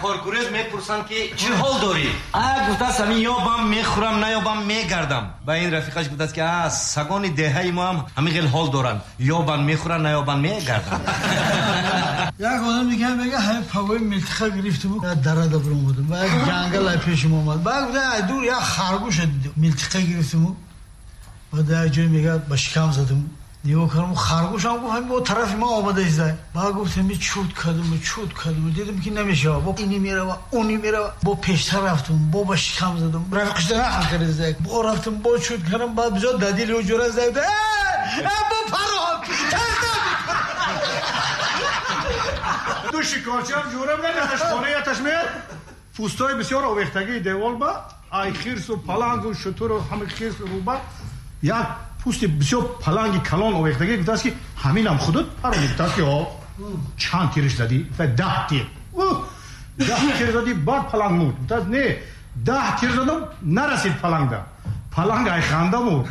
کارگروز میپرسن که چه حال داری؟ گفته است همین یابم میخورم نیابم میگردم. با این رفیقش گفته است که سگان دهه ما هم همین قل حال دارن، یابن میخورن نیابن میگردن. یک آدم دیگه میگه همین پاگوی ملتخه گرفتم دره دبرم بودم و جنگل پیشم اومد. بعد گفته دور یک خرگوش ملتخه گرفتم و در جای میگه با شکم زدم. نیو کردم خرگوش هم گفت همین با طرف ما آمده ایزده. بعد گفتم می چود کردم دیدم که نمیشه با اینی میره و اونی میره با پیشتر رفتم با شکم زدم رفیقش در هم کرد زد با رفتم با چود کردم بعد بجا دادیل و جوره زد با پرام دو شکارچی هم جوره بودن یتش خانه یتش میاد پوستای بسیار آویختگی دیوال با ای خیرس و پلنگ و شتر و همه خیرس و روبا یک پوست بسیار پلنگ کلان آویختگی گفته است که همین هم خودت پرانی گفته است که چند تیرش زدی؟ و 10 تیر 10 تیر زدی بعد پلنگ مود گفته است نه 10 تیر زدم نرسید پلنگ ده پلنگ ای خنده مود.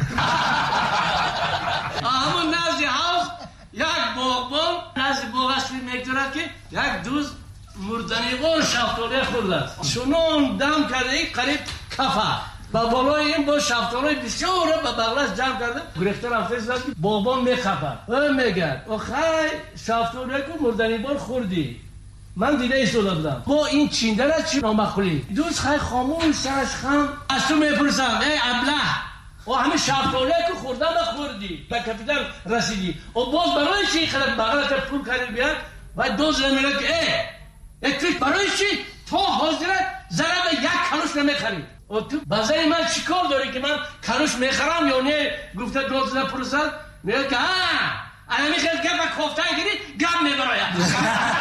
همون نزدی هاوس یک باغبان نزدی باغش میگذارد که یک دوست مردنیبان شفتاله خورده شنون دم کرده قریب کفه با بالای این با شفتاله بسیار با بغلش جمع کرده گرفته رفته زد باغبان میخپد و میگرد خیلی شفتاله که مردنیبان خوردی من دیده ایستاده بودم با این چینده را چی نامخولی دوست خیلی خاموش سرش خم از تو میپرسم ای ابله و همه شفتاله که خوردن و خوردی به کپیتان رسیدی و باز برای چی خلق بغلت پول کردی بیاد و دوز نمیرد که ای برای چی تو حاضرت ضرب یک کلوش نمیخری و تو بازای من چیکار داری که من کلوش میخرم یا نه گفته دوز نپرسد میگه که انا میخواد گپ کوفته گیری گپ میبراید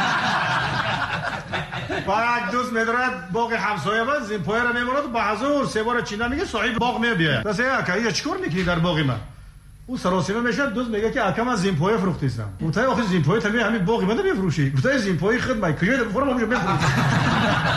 بعد دوست میدارد باغ همسایه با زیمپای را میبرد با حضور سه بار چینا میگه صاحب باغ میبیاد دسته اکا چیکار میکنی در باغ من او سراسیمه میشه دوست میگه که اکا من زیمپای فروختیستم گفته آخه زیمپای تمی همین باغ من بفروشی گفته زیمپای خود من کجا فرام میفروشی